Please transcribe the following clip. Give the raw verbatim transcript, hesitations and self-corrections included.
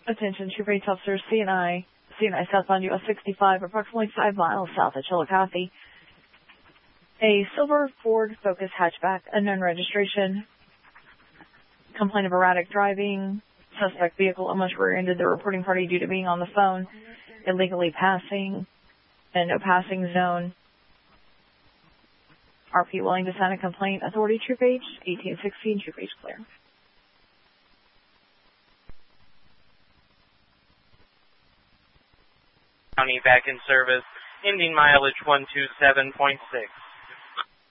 Attention, Troop eight officers, C and I, C and I southbound U S sixty-five, approximately five miles south of Chillicothe. A silver Ford Focus hatchback, unknown registration, complaint of erratic driving, suspect vehicle almost rear-ended the reporting party due to being on the phone, illegally passing, and no passing zone. R P willing to sign a complaint. Authority Troop H, eighteen sixteen, Troop H clear. County back in service, ending mileage one two seven point six.